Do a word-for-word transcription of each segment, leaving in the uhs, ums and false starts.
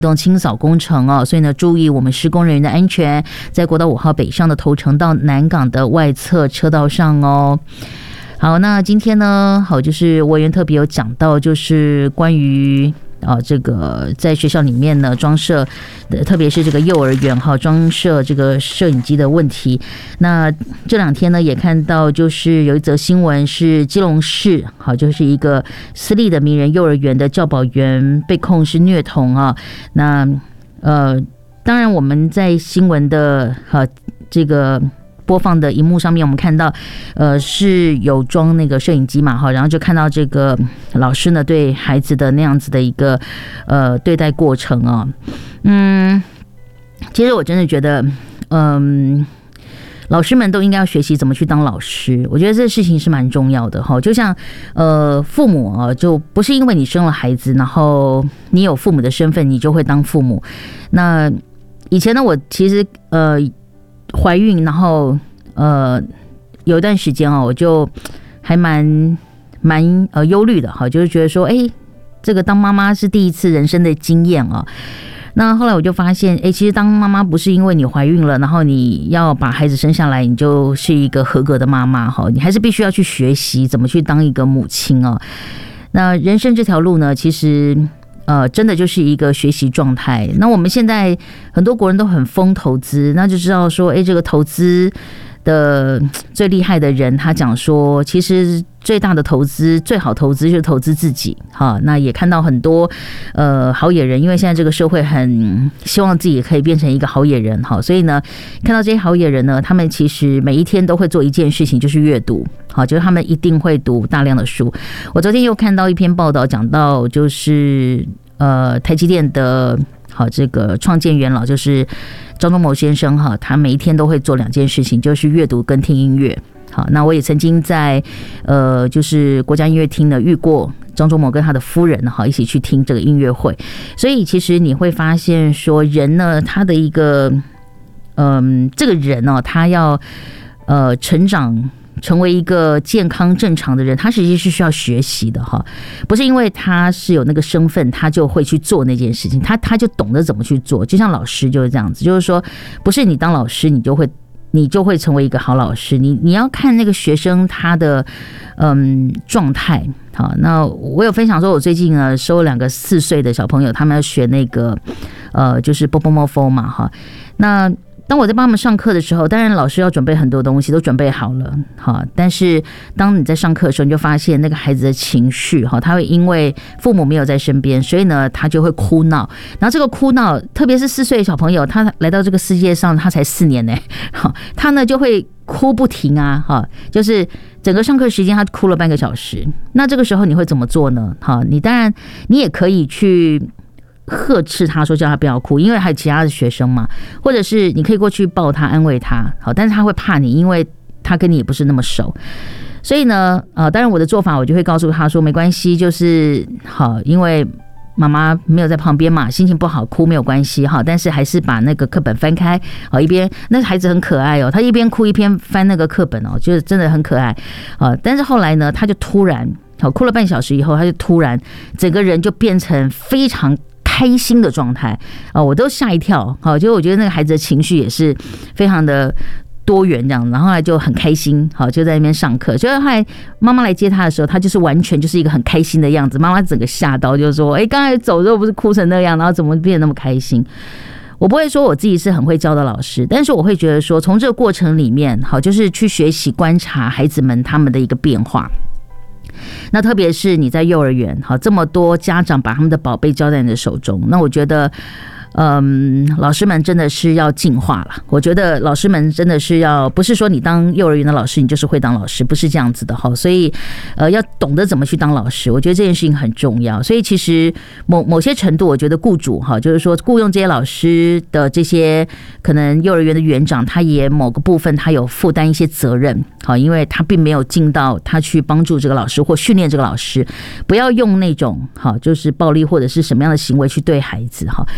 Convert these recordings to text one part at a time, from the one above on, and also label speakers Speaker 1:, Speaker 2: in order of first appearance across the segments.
Speaker 1: 动清扫工程哦，所以呢，注意我们施工人员的安全，在国道五号北上的头城到南港的外侧车道上哦。好，那今天呢，好，就是委员特别有讲到，就是关于啊，这个在学校里面呢装设，特别是这个幼儿园哈装设这个摄影机的问题。那这两天呢也看到，就是有一则新闻是基隆市，好，就是一个私立的名人幼儿园的教保员被控是虐童啊。那呃，当然我们在新闻的哈这个播放的荧幕上面，我们看到，呃，是有装那个摄影机嘛，哈，然后就看到这个老师呢对孩子的那样子的一个呃对待过程啊，嗯，其实我真的觉得，嗯，老师们都应该要学习怎么去当老师，我觉得这事情是蛮重要的哈。就像呃父母啊，就不是因为你生了孩子，然后你有父母的身份，你就会当父母。那以前呢，我其实呃。怀孕，然后呃有一段时间哦，我就还蛮蛮呃忧虑的哈，就是觉得说，哎，这个当妈妈是第一次人生的经验啊。那后来我就发现，哎，其实当妈妈不是因为你怀孕了，然后你要把孩子生下来，你就是一个合格的妈妈哈，你还是必须要去学习怎么去当一个母亲啊。那人生这条路呢，其实。呃，真的就是一个学习状态。那我们现在很多国人都很疯投资，那就知道说，哎，这个投资的最厉害的人，他讲说，其实最大的投资、最好投资就是投资自己。哈，那也看到很多呃好野人，因为现在这个社会很希望自己也可以变成一个好野人，哈，所以呢，看到这些好野人呢，他们其实每一天都会做一件事情，就是阅读。好，就是他们一定会读大量的书。我昨天又看到一篇报道，讲到就是呃台积电的好这个创建元老就是张忠谋先生哈，他每一天都会做两件事情，就是阅读跟听音乐。好，那我也曾经在呃就是国家音乐厅呢遇过张忠谋跟他的夫人哈一起去听这个音乐会，所以其实你会发现说人呢他的一个嗯、呃、这个人哦他要呃成长。成为一个健康正常的人，他实际是需要学习的哈，不是因为他是有那个身份，他就会去做那件事情，他他就懂得怎么去做。就像老师就是这样子，就是说，不是你当老师你就会你就会成为一个好老师，你你要看那个学生他的嗯状态。好，那我有分享说，我最近呢收两个四岁的小朋友，他们要学那个呃就是波波莫夫嘛哈，那。当我在帮他们上课的时候，当然老师要准备很多东西，都准备好了，哈。但是当你在上课的时候，你就发现那个孩子的情绪，哈，他会因为父母没有在身边，所以呢，他就会哭闹。然后这个哭闹，特别是四岁的小朋友，他来到这个世界上，他才四年呢，哈，他呢就会哭不停啊，哈，就是整个上课时间他哭了半个小时。那这个时候你会怎么做呢？哈，你当然你也可以去。呵斥他说叫他不要哭，因为还有其他的学生嘛，或者是你可以过去抱他安慰他，好，但是他会怕你，因为他跟你也不是那么熟，所以呢，呃，当然我的做法我就会告诉他说没关系，就是好，因为妈妈没有在旁边嘛，心情不好哭没有关系哈，但是还是把那个课本翻开，好，一边那孩子很可爱哦，他一边哭一边翻那个课本哦，就是真的很可爱啊，但是后来呢，他就突然好哭了半小时以后，他就突然整个人就变成非常。开心的状态啊，我都吓一跳。好，就我觉得那个孩子的情绪也是非常的多元这样，然后后来就很开心。好，就在那边上课。就是后来妈妈来接他的时候，他就是完全就是一个很开心的样子。妈妈整个吓到，就是说：“哎，刚才走的时候不是哭成那样，然后怎么变得那么开心？”我不会说我自己是很会教的老师，但是我会觉得说，从这个过程里面，好，就是去学习观察孩子们他们的一个变化。那特别是你在幼儿园，好，这么多家长把他们的宝贝交在你的手中，那我觉得嗯，老师们真的是要进化了。我觉得老师们真的是要，不是说你当幼儿园的老师你就是会当老师，不是这样子的哈。所以呃，要懂得怎么去当老师，我觉得这件事情很重要。所以其实某某些程度，我觉得雇主哈，就是说雇佣这些老师的这些可能幼儿园的园长，他也某个部分他有负担一些责任，好，因为他并没有尽到他去帮助这个老师或训练这个老师，不要用那种好就是暴力或者是什么样的行为去对孩子哈。那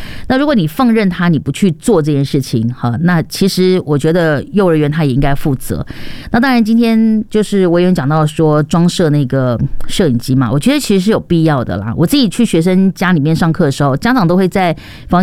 Speaker 1: 如果你放任他，你不去做这件事情，哈，那其实我觉得幼儿园他也应该负责。那当然，今天就是我有讲到说装设那个摄影机嘛，我觉得其实是有必要的啦。我自己去学生家里面上课的时候，家长都会在房